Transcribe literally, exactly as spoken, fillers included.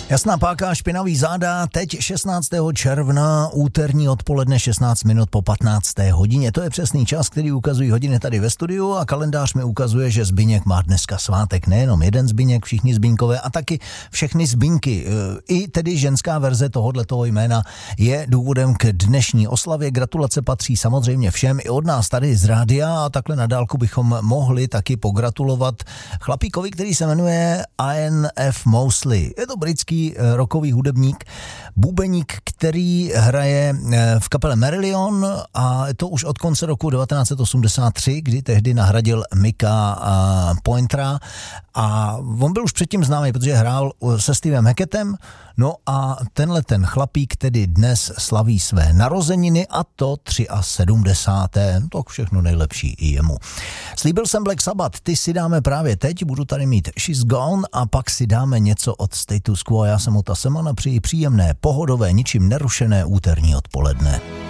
Jasná páka, špinavý záda, teď šestnáctého června, úterní odpoledne šestnáct minut po patnácté hodině. To je přesný čas, který ukazují hodiny tady ve studiu a kalendář mi ukazuje, že Zbyněk má dneska svátek. Nejenom jeden Zbyněk, všichni Zbyňkové a taky všechny Zbyňky. I tedy ženská verze tohoto jména je důvodem k dnešní oslavě. Gratulace patří samozřejmě všem, i od nás tady z rádia, a takhle na dálku bychom mohli taky pogratulovat chlapíkovi, který se jmenuje Ian F. Mosley. Je to britský rockový hudebník, bubeník, který hraje v kapele Marillion, a to už od konce roku devatenáct set osmdesát tři, kdy tehdy nahradil Micka Pointera, a on byl už předtím známý, protože hrál se Stevem Hackettem. No a tenhle ten chlapík tedy dnes slaví své narozeniny, a to sedmdesáté třetí To všechno nejlepší i jemu. Slíbil jsem Black Sabbath, ty si dáme právě teď, budu tady mít She's Gone a pak si dáme něco od Status Quo. Já jsem Ota Semana, přeji příjemné, pohodové, ničím nerušené úterní odpoledne.